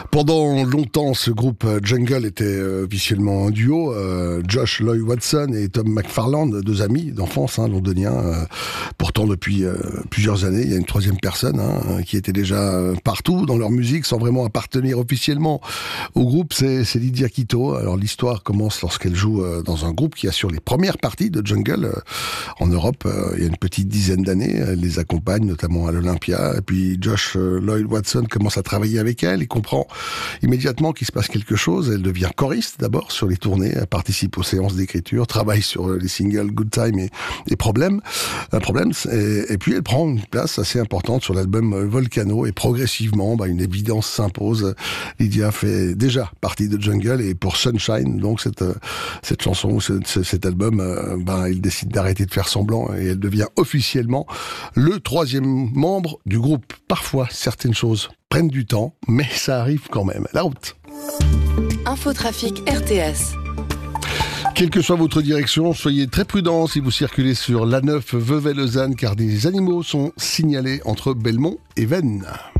Pendant longtemps, ce groupe Jungle était officiellement un duo. Josh Lloyd Watson et Tom McFarland, deux amis d'enfance londoniens. Pourtant, depuis plusieurs années, il y a une troisième personne qui était déjà partout dans leur musique sans vraiment appartenir officiellement au groupe. C'est Lydia Quito. Alors l'histoire commence lorsqu'elle joue dans un groupe qui assure les premières parties de Jungle en Europe. Il y a une petite dizaine d'années, elle les accompagne notamment à l'Olympia. Et puis Josh Lloyd Watson commence à travailler avec elle. Il comprend immédiatement qu'il se passe quelque chose. Elle devient choriste d'abord sur les tournées, elle participe aux séances d'écriture, travaille sur les singles Good Time et Problems. Et puis elle prend une place assez importante sur l'album Volcano et progressivement, une évidence s'impose. Lydia fait déjà partie de Jungle et pour Sunshine, donc cette chanson, cet album, il décide d'arrêter de faire semblant et elle devient officiellement le troisième membre du groupe. Parfois, certaines choses prennent du temps, mais ça arrive quand même. La route. Infotrafic RTS. Quelle que soit votre direction, soyez très prudents si vous circulez sur l'A9 Vevey-Lausanne car des animaux sont signalés entre Belmont et Vennes.